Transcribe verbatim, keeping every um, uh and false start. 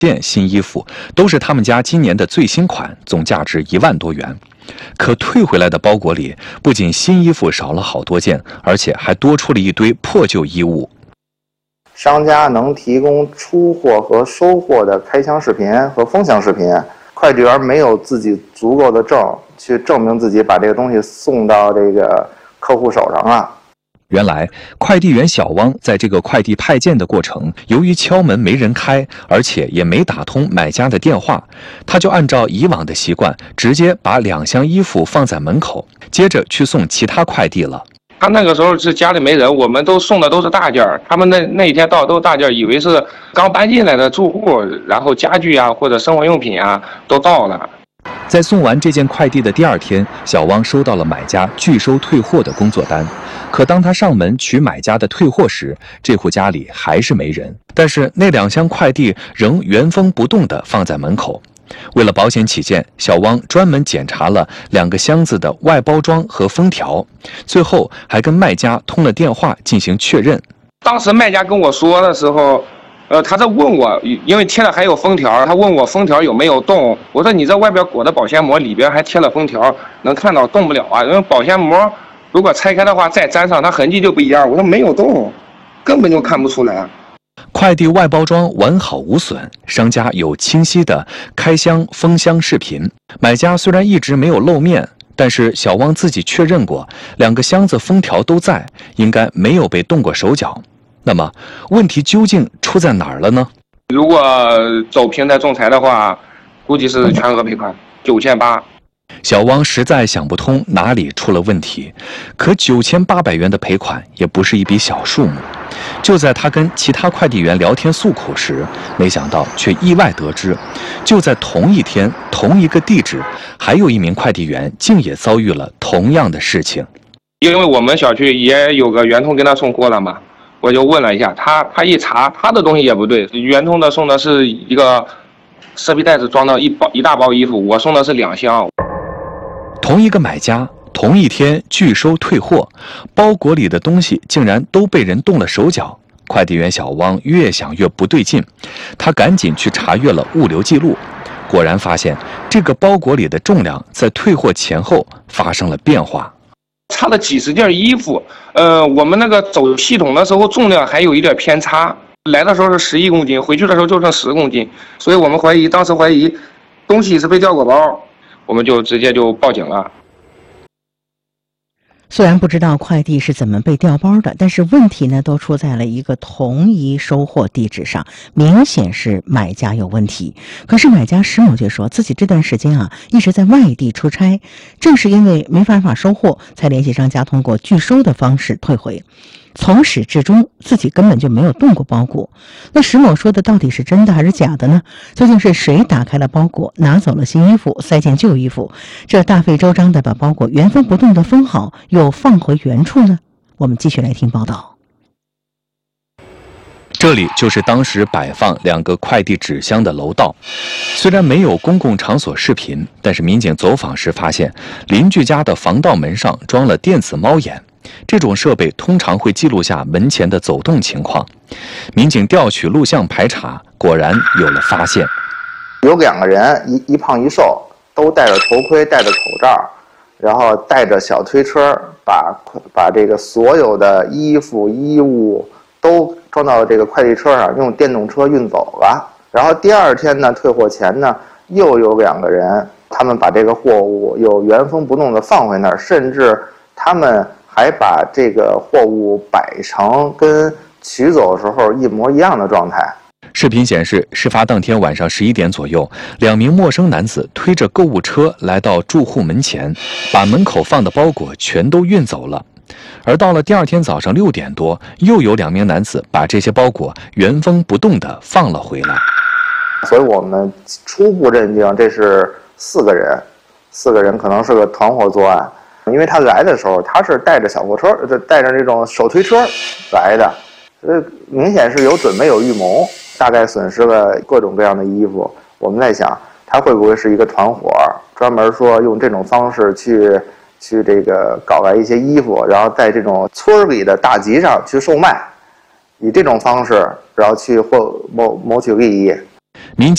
件新衣服，都是他们家今年的最新款，总价值一万多元。可退回来的包裹里，不仅新衣服少了好多件，而且还多出了一堆破旧衣物。 商家能提供出货和收货的开箱视频和封箱视频，快递员没有自己足够的证去证明自己把这个东西送到这个客户手上了。 原来，快递员小汪在这个快递派件的过程，由于敲门没人开，而且也没打通买家的电话，他就按照以往的习惯，直接把两箱衣服放在门口，接着去送其他快递了。 他那个时候是家里没人，我们都送的都是大件儿，他们那那一天到都是大件儿，以为是刚搬进来的住户，然后家具啊或者生活用品啊都到了。 在送完这件快递的第二天，小汪收到了买家拒收退货的工作单。可当他上门取买家的退货时，这户家里还是没人，但是那两箱快递仍原封不动地放在门口。为了保险起见，小汪专门检查了两个箱子的外包装和封条，最后还跟卖家通了电话进行确认。 当时卖家跟我说的时候，呃，他在问我，因为贴了还有封条，他问我封条有没有动。我说你这外边裹的保鲜膜，里边还贴了封条，能看到动不了啊？因为保鲜膜如果拆开的话再粘上，它痕迹就不一样。我说没有动，根本就看不出来。 快递外包装完好无损，商家有清晰的开箱封箱视频。买家虽然一直没有露面，但是小汪自己确认过，两个箱子封条都在，应该没有被动过手脚。那么问题究竟出在哪儿了呢？ 如果走平台仲裁的话，估计是全额赔款九千八。 小汪实在想不通哪里出了问题，可九千八百元的赔款也不是一笔小数目。就在他跟其他快递员聊天诉苦时，没想到却意外得知，就在同一天、同一个地址，还有一名快递员竟也遭遇了同样的事情。 因为我们小区也有个圆通跟他送货了嘛，我就问了一下他，他一查他的东西也不对，圆通的送的是一个蛇皮袋子装的一包一大包衣服，我送的是两箱。 同一个买家，同一天拒收退货，包裹里的东西竟然都被人动了手脚。快递员小汪越想越不对劲，他赶紧去查阅了物流记录，果然发现这个包裹里的重量在退货前后发生了变化， 差了几十件衣服。呃，我们那个走系统的时候重量还有一点偏差，来的时候是十一公斤，回去的时候就剩十公斤，所以我们怀疑当时怀疑东西是被调过包。我们就直接就报警了。 虽然不知道快递是怎么被调包的，但是问题呢都出在了一个同一收货地址上，明显是买家有问题。可是买家石某却说自己这段时间啊一直在外地出差，正是因为没办法收货，才联系商家通过拒收的方式退回。从始至终自己根本就没有动过包裹。那石某说的到底是真的还是假的呢？究竟是谁打开了包裹，拿走了新衣服，塞进旧衣服，这大费周章的把包裹原封不动的封好，又放回原处呢？我们继续来听报道。 这里就是当时摆放两个快递纸箱的楼道。虽然没有公共场所视频，但是民警走访时发现，邻居家的防盗门上装了电子猫眼。这种设备通常会记录下门前的走动情况。民警调取录像排查，果然有了发现。 有两个人，一一胖一瘦，都戴着头盔，戴着口罩，然后带着小推车，把把这个所有的衣服、衣物都装到这个快递车上，用电动车运走了。然后第二天呢，退货前呢，又有两个人，他们把这个货物又原封不动的放回那儿，甚至他们还把这个货物摆成跟取走的时候一模一样的状态。 视频显示，事发当天晚上十一点左右，两名陌生男子推着购物车来到住户门前，把门口放的包裹全都运走了。而到了第二天早上六点多，又有两名男子把这些包裹原封不动地放了回来。 所以我们初步认定这是四个人，四个人可能是个团伙作案。因为他来的时候，他是带着小货车，带着这种手推车来的，呃，明显是有准备、有预谋，大概损失了各种各样的衣服。我们在想，他会不会是一个团伙，专门说用这种方式去去这个搞来一些衣服，然后在这种村里的大集上去售卖，以这种方式，然后去获谋谋取利益。 民